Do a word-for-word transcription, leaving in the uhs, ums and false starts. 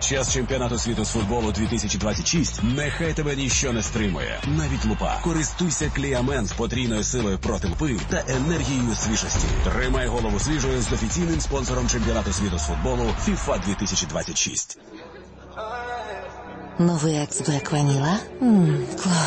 Під час чемпіонату світу з футболу дві тисячі двадцять шість нехай тебе ніщо не стримує. Навіть лупа. Користуйся Кліамен з потрійною силою проти лупи та енергією свіжості. Тримай голову свіжою з офіційним спонсором чемпіонату світу з футболу FIFA дві тисячі двадцять шість. Новий Екс Блек Ваніла? Ммм, клас.